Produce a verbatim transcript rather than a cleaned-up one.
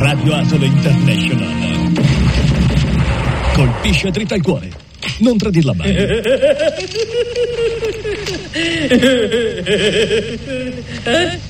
Radio Asolo International. Colpisce dritta al cuore. Non tradirla mai. Eh?